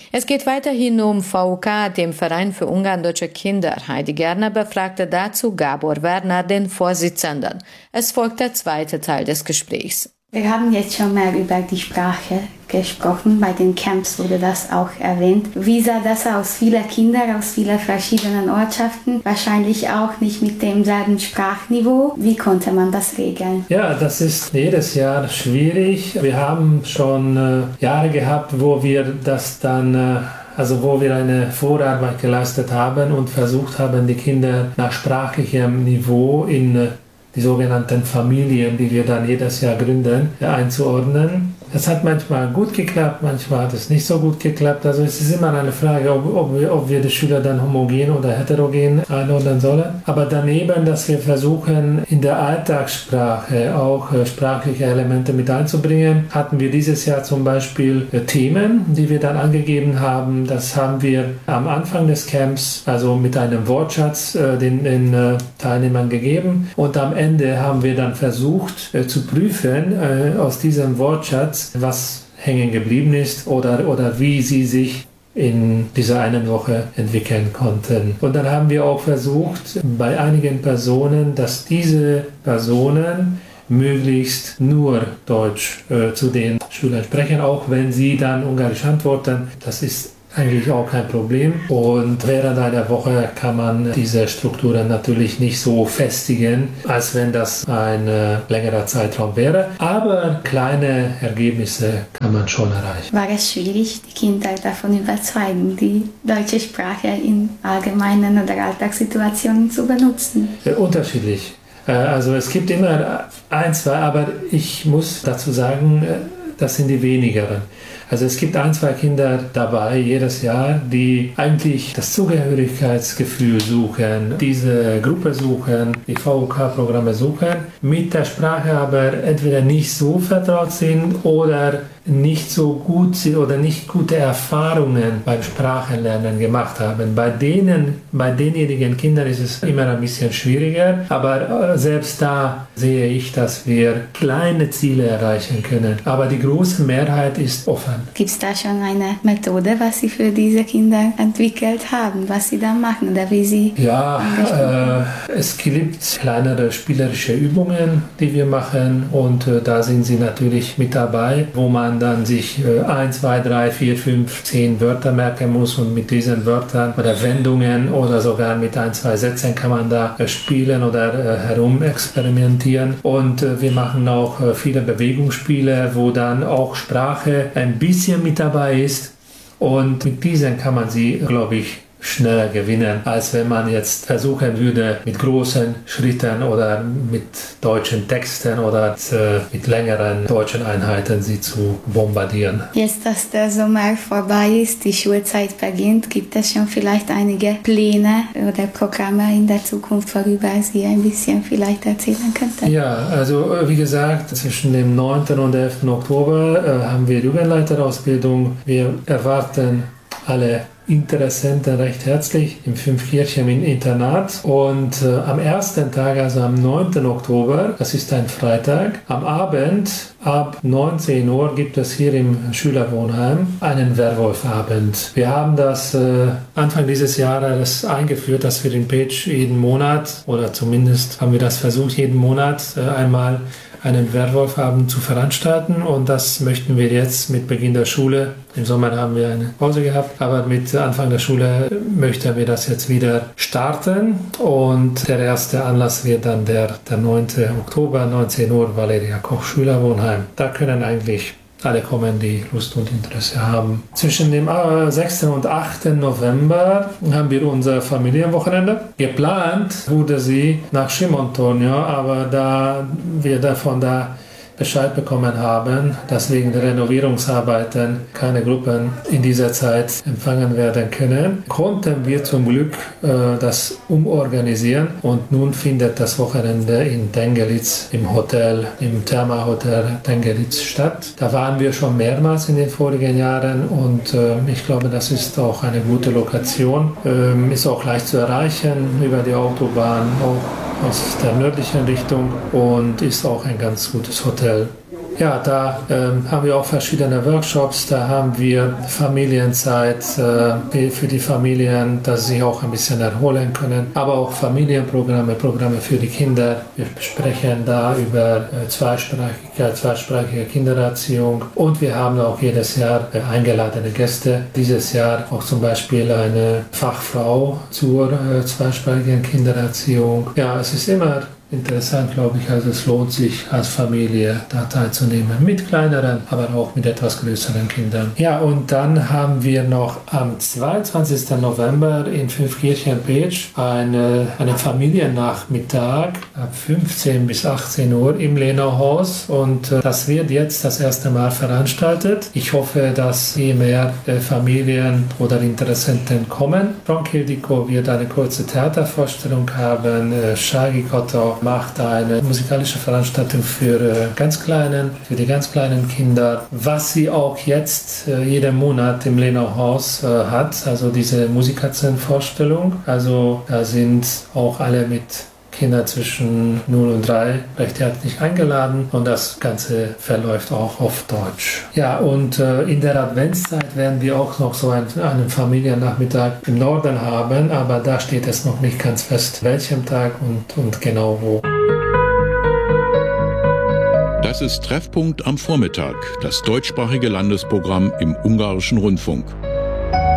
Es geht weiterhin um VUK, dem Verein für Ungarn-Deutsche Kinder. Heidi Gerner befragte dazu Gabor Werner, den Vorsitzenden. Es folgt der zweite Teil des Gesprächs. Wir haben jetzt schon mehr über die Sprache gesprochen. Bei den Camps wurde das auch erwähnt. Wie sah das aus? Viele Kinder aus vielen verschiedenen Ortschaften, wahrscheinlich auch nicht mit demselben Sprachniveau. Wie konnte man das regeln? Ja, das ist jedes Jahr schwierig. Wir haben schon Jahre gehabt, wo wir das dann wo wir eine Vorarbeit geleistet haben und versucht haben, die Kinder nach sprachlichem Niveau in die sogenannten Familien, die wir dann jedes Jahr gründen, einzuordnen. Es hat manchmal gut geklappt, manchmal hat es nicht so gut geklappt. Also es ist immer eine Frage, ob wir die Schüler dann homogen oder heterogen einordnen sollen. Aber daneben, dass wir versuchen, in der Alltagssprache auch sprachliche Elemente mit einzubringen, hatten wir dieses Jahr zum Beispiel Themen, die wir dann angegeben haben. Das haben wir am Anfang des Camps, also mit einem Wortschatz den Teilnehmern gegeben. Und am Ende haben wir dann versucht zu prüfen aus diesem Wortschatz, was hängen geblieben ist oder wie sie sich in dieser einen Woche entwickeln konnten. Und dann haben wir auch versucht, bei einigen Personen, dass diese Personen möglichst nur Deutsch zu den Schülern sprechen, auch wenn sie dann Ungarisch antworten. Das ist eigentlich auch kein Problem. Und während einer Woche kann man diese Strukturen natürlich nicht so festigen, als wenn das ein längerer Zeitraum wäre. Aber kleine Ergebnisse kann man schon erreichen. War es schwierig, die Kinder davon überzeugen, die deutsche Sprache in allgemeinen oder Alltagssituationen zu benutzen? Unterschiedlich. Also es gibt immer ein, zwei, aber ich muss dazu sagen, das sind die wenigeren. Also es gibt ein, zwei Kinder dabei jedes Jahr, die eigentlich das Zugehörigkeitsgefühl suchen, diese Gruppe suchen, die VUK-Programme suchen, mit der Sprache aber entweder nicht so vertraut sind oder nicht so gut sind oder nicht gute Erfahrungen beim Sprachenlernen gemacht haben. Bei denjenigen Kindern ist es immer ein bisschen schwieriger, aber selbst da sehe ich, dass wir kleine Ziele erreichen können. Aber die große Mehrheit ist offen. Gibt es da schon eine Methode, was Sie für diese Kinder entwickelt haben, was Sie da machen oder wie Sie? Ja, es gibt kleinere spielerische Übungen, die wir machen und da sind sie natürlich mit dabei, wo man dann sich 1, 2, 3, 4, 5, 10 Wörter merken muss und mit diesen Wörtern oder Wendungen oder sogar mit 1, 2 Sätzen kann man da spielen oder herumexperimentieren. Und wir machen auch viele Bewegungsspiele, wo dann auch Sprache ein bisschen mit dabei ist und mit diesen kann man sie, glaube ich, schneller gewinnen, als wenn man jetzt versuchen würde, mit großen Schritten oder mit deutschen Texten oder mit längeren deutschen Einheiten sie zu bombardieren. Jetzt, dass der Sommer vorbei ist, die Schulzeit beginnt, gibt es schon vielleicht einige Pläne oder Programme in der Zukunft, worüber Sie ein bisschen vielleicht erzählen könnten? Ja, also wie gesagt, zwischen dem 9. und 11. Oktober haben wir Jugendleiterausbildung. Wir erwarten alle Interessenten recht herzlich im Fünfkirchen im Internat und am ersten Tag, also am 9. Oktober, das ist ein Freitag, am Abend ab 19 Uhr gibt es hier im Schülerwohnheim einen Werwolfabend. Wir haben das Anfang dieses Jahres eingeführt, dass wir in Pécs jeden Monat oder zumindest haben wir das versucht, jeden Monat einmal einen Werwolfabend zu veranstalten und das möchten wir jetzt mit Beginn der Schule, im Sommer haben wir eine Pause gehabt, aber mit Anfang der Schule möchten wir das jetzt wieder starten und der erste Anlass wird dann der 9. Oktober, 19 Uhr, Valeria Koch Schülerwohnheim. Da können eigentlich alle kommen, die Lust und Interesse haben. Zwischen dem 6. und 8. November haben wir unser Familienwochenende. Geplant wurde sie nach Schimontonio, aber da wir davon Bescheid bekommen haben, dass wegen der Renovierungsarbeiten keine Gruppen in dieser Zeit empfangen werden können, konnten wir zum Glück das umorganisieren und nun findet das Wochenende in Tengelitz im Hotel, im Therma-Hotel Tengelitz statt. Da waren wir schon mehrmals in den vorigen Jahren und ich glaube, das ist auch eine gute Lokation. Ist auch leicht zu erreichen über die Autobahn, auch aus der nördlichen Richtung und ist auch ein ganz gutes Hotel Ja, da haben wir auch verschiedene Workshops, da haben wir Familienzeit für die Familien, dass sie auch ein bisschen erholen können, aber auch Familienprogramme, Programme für die Kinder. Wir sprechen da über zweisprachige Kindererziehung und wir haben auch jedes Jahr eingeladene Gäste. Dieses Jahr auch zum Beispiel eine Fachfrau zur zweisprachigen Kindererziehung. Ja, es ist immer interessant, glaube ich. Also es lohnt sich als Familie da teilzunehmen. Mit kleineren, aber auch mit etwas größeren Kindern. Ja, und dann haben wir noch am 22. November in Fünfkirchen-Petsch einen Familiennachmittag ab 15 bis 18 Uhr im Lenauhaus. Und das wird jetzt das erste Mal veranstaltet. Ich hoffe, dass je mehr Familien oder Interessenten kommen. Frank Hildiko wird eine kurze Theatervorstellung haben. Shagi Koto macht eine musikalische Veranstaltung für die ganz kleinen Kinder, was sie auch jetzt jeden Monat im Lenauhaus hat, also diese Musikerzenvorstellung. Also da sind auch alle mit Kinder zwischen 0 und 3 recht herzlich eingeladen und das Ganze verläuft auch auf Deutsch. Ja, und in der Adventszeit werden wir auch noch so einen Familiennachmittag im Norden haben, aber da steht es noch nicht ganz fest, welchem Tag und genau wo. Das ist Treffpunkt am Vormittag, das deutschsprachige Landesprogramm im Ungarischen Rundfunk.